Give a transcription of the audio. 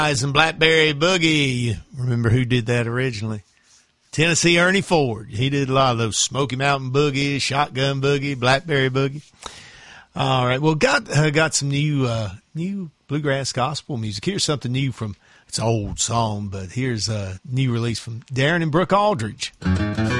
And Blackberry Boogie. Remember who did that originally? Tennessee Ernie Ford. He did a lot of those Smoky Mountain Boogie, Shotgun Boogie, Blackberry Boogie. All right. Well, got some new bluegrass gospel music. Here's something new from, it's an old song, but here's a new release from Darren and Brooke Aldridge.